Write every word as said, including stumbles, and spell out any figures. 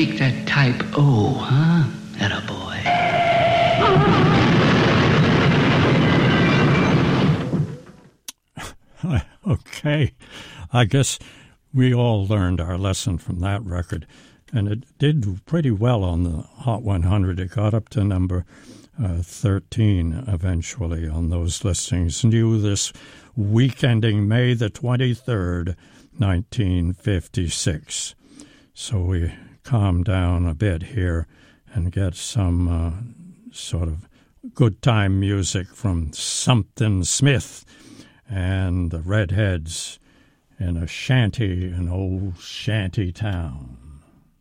make that type O, huh? Attaboy. Okay. I guess we all learned our lesson from that record, and it did pretty well on the Hot one hundred. It got up to number uh, thirteen eventually on those listings. New this week ending May the twenty-third, nineteen fifty-six. So we calm down a bit here and get some uh, sort of good time music from Something Smith and the Redheads in a shanty, an old shanty town.